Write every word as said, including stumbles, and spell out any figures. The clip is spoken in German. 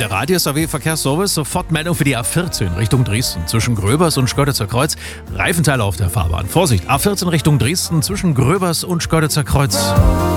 Der Radius A W Verkehrsservice, sofort Meldung für die A vierzehn Richtung Dresden zwischen Gröbers und Schkeuditzer Kreuz. Reifenteile auf der Fahrbahn. Vorsicht, A vierzehn Richtung Dresden zwischen Gröbers und Schkeuditzer Kreuz.